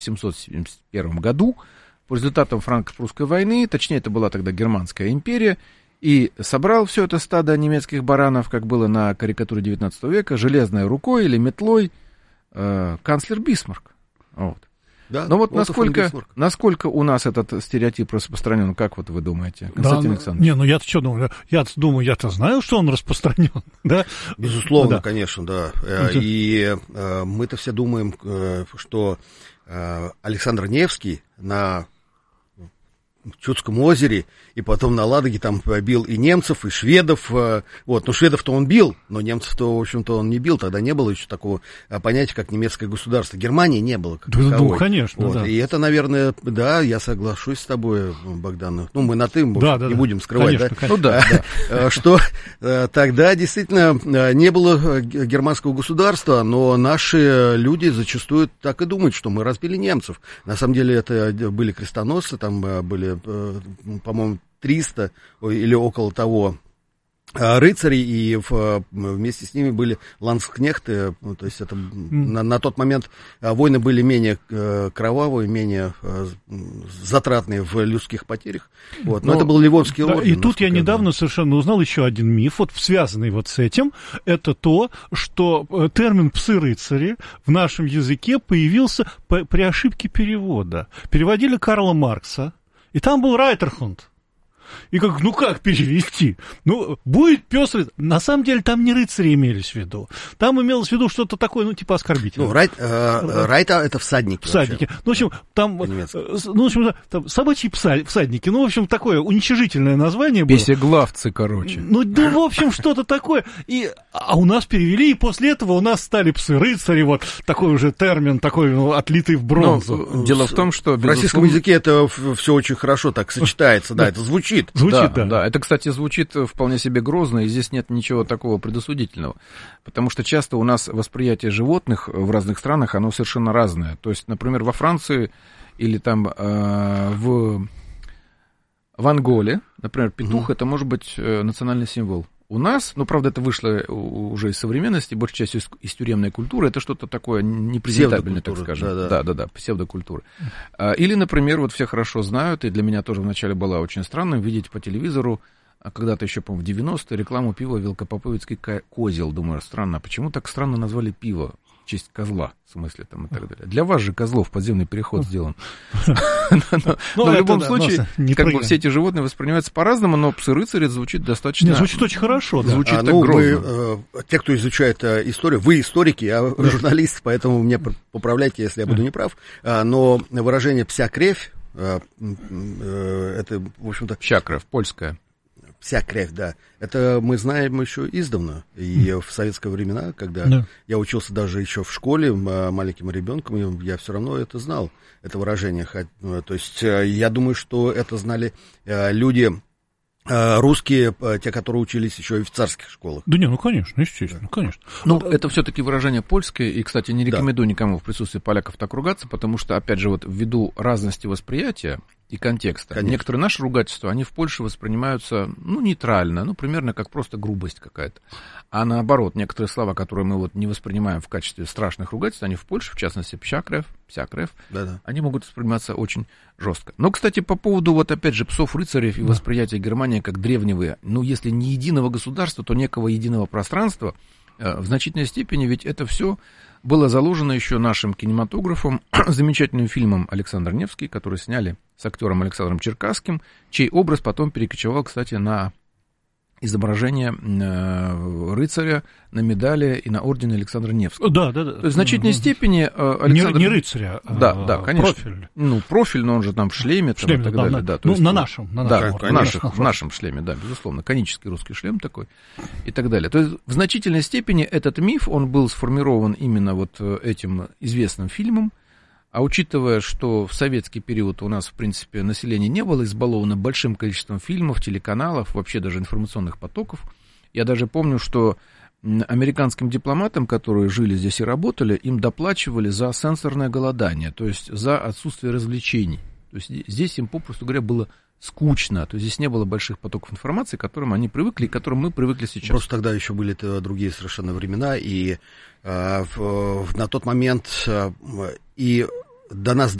1771 году по результатам франко-прусской войны, точнее, это была тогда Германская империя, и собрал все это стадо немецких баранов, как было на карикатуре XIX века, железной рукой или метлой канцлер Бисмарк. Вот. Да, но вот насколько у нас этот стереотип распространен, как вот вы думаете, Константин Александрович? Не, ну я-то что думаю? Я-то я-то знаю, что он распространен, да? Безусловно, да. Конечно, да. И мы-то все думаем, что Александр Невский на Чудском озере и потом на Ладоге там бил и немцев, и шведов. Вот. Ну, шведов-то он бил, но немцев-то, в общем-то, он не бил. Тогда не было еще такого понятия, как немецкое государство. Германии не было. Ну, конечно, вот. Да. И это, наверное, да, я соглашусь с тобой, Богдан. Ну, мы на «ты» не будем скрывать, конечно, да? Конечно. Ну, да. Что тогда действительно не было германского государства, но наши люди зачастую так и думают, что мы разбили немцев. На самом деле это были крестоносцы, там были, по-моему, 300 или около того рыцарей, и вместе с ними были ландскнехты, то есть это на тот момент войны были менее кровавые, менее затратные в людских потерях, вот. Но это был Ливонский орден. И тут я недавно совершенно узнал еще один миф, вот связанный вот с этим, это то, что термин «псы-рыцари» в нашем языке появился при ошибке перевода. Переводили Карла Маркса, и там был Райтерхунд. И как перевести? Ну, будет пес. На самом деле там не рыцари имелись в виду. Там имелось в виду что-то такое, типа оскорбительное. Ну, райта это всадники. Всадники. Ну, в общем, там собачьи всадники. Ну, в общем, такое уничижительное название было. Песеглавцы, короче. Ну, да, в общем, что-то такое. А у нас перевели, и после этого у нас стали псы-рыцари. Вот такой уже термин, такой отлитый в бронзу. Но, дело в том, что... В российском языке это все очень хорошо так сочетается. Да, это звучит. Да. Это, кстати, звучит вполне себе грозно, и здесь нет ничего такого предосудительного. Потому что часто у нас восприятие животных в разных странах, оно совершенно разное. То есть, например, во Франции или там в Анголе, например, петух это может быть национальный символ. У нас, ну, правда, это вышло уже из современности, большей частью из тюремной культуры, это что-то такое непрезентабельное, так скажем. Да, псевдокультура. Или, например, вот все хорошо знают, и для меня тоже вначале было очень странно видеть по телевизору, когда-то еще, по-моему, в 90-е рекламу пива «Велкопоповицкий козел». Думаю, странно, почему так странно назвали пиво? В честь козла, в смысле, там и так далее. Для вас же Козлов подземный переход сделан. Но в любом случае, как бы все эти животные воспринимаются по-разному, но псы-рыцари звучит достаточно... Звучит очень хорошо, да. Звучит так грозно. Те, кто изучает историю, вы историки, я журналист, поэтому меня поправляйте, если я буду неправ, но выражение «пся-кревь», это, в общем-то... Пся-кревь, польская. Вся кровь, да. Это мы знаем еще издавна. И в советские времена, когда я учился даже еще в школе маленьким ребенком, я все равно это знал, это выражение. То есть я думаю, что это знали люди русские, те, которые учились еще и в царских школах. Да не, ну конечно, естественно, конечно. Ну, это все-таки выражение польское, и, кстати, не рекомендую никому в присутствии поляков так ругаться, потому что, опять же, вот ввиду разности восприятия и контекста, конечно, некоторые наши ругательства, они в Польше воспринимаются, ну, нейтрально, ну, примерно как просто грубость какая-то. А наоборот, некоторые слова, которые мы вот не воспринимаем в качестве страшных ругательств, они в Польше, в частности, пся-крев, они могут восприниматься очень жестко. Но, кстати, по поводу, вот опять же, псов-рыцарей и восприятия Германии как древнего, ну, если не единого государства, то некого единого пространства, в значительной степени ведь это все было заложено еще нашим кинематографом, замечательным фильмом «Александр Невский», который сняли с актером Александром Черкасским, чей образ потом перекочевал, кстати, на изображение рыцаря на медали и на ордене Александра Невского. Да. То есть в значительной степени Александр... Не рыцаря, да, конечно. Профиль. Ну, профиль, но он же там в шлеме, там, и так далее. Да, ну, на нашем. В нашем шлеме, да, безусловно. Конический русский шлем такой и так далее. То есть в значительной степени этот миф, он был сформирован именно вот этим известным фильмом. А учитывая, что в советский период у нас, в принципе, население не было избаловано большим количеством фильмов, телеканалов, вообще даже информационных потоков, я даже помню, что американским дипломатам, которые жили здесь и работали, им доплачивали за сенсорное голодание, то есть за отсутствие развлечений. То есть здесь им, попросту говоря, было скучно, то есть здесь не было больших потоков информации, к которым они привыкли и к которым мы привыкли сейчас. Просто тогда еще были другие совершенно времена, и на тот момент и до нас